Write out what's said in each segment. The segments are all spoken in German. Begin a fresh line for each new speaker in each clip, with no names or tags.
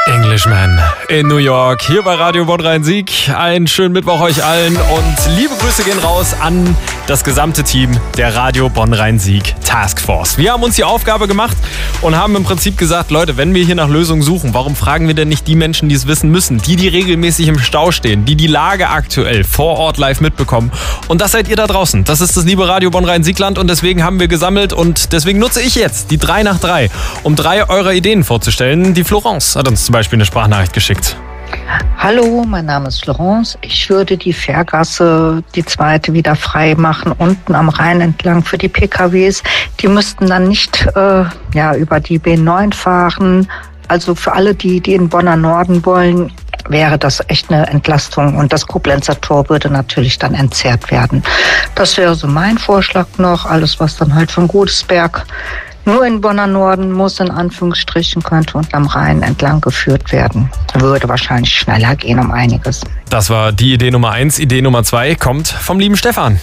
Englishman in New York, hier bei Radio Bonn-Rhein-Sieg. Einen schönen Mittwoch euch allen und liebe Grüße gehen raus an das gesamte Team der Radio Bonn-Rhein-Sieg Taskforce. Wir haben uns die Aufgabe gemacht und haben im Prinzip gesagt, Leute, wenn wir hier nach Lösungen suchen, warum fragen wir denn nicht die Menschen, die es wissen müssen, die regelmäßig im Stau stehen, die Lage aktuell vor Ort live mitbekommen. Und das seid ihr da draußen. Das ist das liebe Radio Bonn-Rhein-Siegland und deswegen haben wir gesammelt und deswegen nutze ich jetzt die 3 nach 3, um 3 eurer Ideen vorzustellen. Die Florence hat uns zum Beispiel eine Sprachnachricht geschickt.
Hallo, mein Name ist Florence. Ich würde die Fährgasse, die zweite, wieder frei machen, unten am Rhein entlang für die PKWs. Die müssten dann nicht über die B9 fahren. Also für alle, die in Bonner Norden wollen, wäre das echt eine Entlastung. Und das Koblenzer Tor würde natürlich dann entzerrt werden. Das wäre so mein Vorschlag noch. Alles, was dann halt von Godesberg nur in Bonner Norden muss, in Anführungsstrichen, könnte unten am Rhein entlang geführt werden. Würde wahrscheinlich schneller gehen um einiges.
Das war die Idee Nummer 1. Idee Nummer 2 kommt vom lieben Stefan.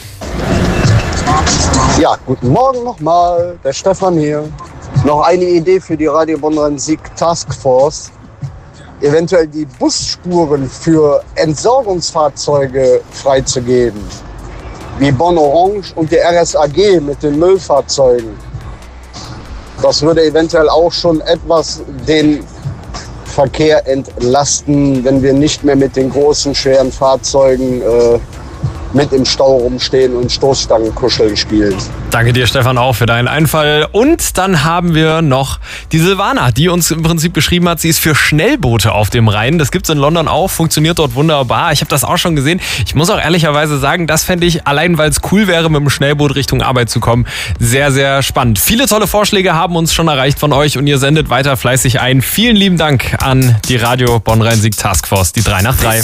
Ja, guten Morgen nochmal, der Stefan hier. Noch eine Idee für die Radio Bonn-Rhein-Sieg Taskforce. Eventuell die Busspuren für Entsorgungsfahrzeuge freizugeben. Wie Bonn Orange und die RSAG mit den Müllfahrzeugen. Das würde eventuell auch schon etwas den Verkehr entlasten, wenn wir nicht mehr mit den großen, schweren Fahrzeugen mit im Stau rumstehen und Stoßstangenkuscheln spielen.
Danke dir, Stefan, auch für deinen Einfall. Und dann haben wir noch die Silvana, die uns im Prinzip geschrieben hat, sie ist für Schnellboote auf dem Rhein. Das gibt's in London auch, funktioniert dort wunderbar. Ich habe das auch schon gesehen. Ich muss auch ehrlicherweise sagen, das fände ich, allein weil es cool wäre, mit dem Schnellboot Richtung Arbeit zu kommen, sehr, sehr spannend. Viele tolle Vorschläge haben uns schon erreicht von euch und ihr sendet weiter fleißig ein. Vielen lieben Dank an die Radio Bonn-Rhein-Sieg Taskforce, die 3 nach 3.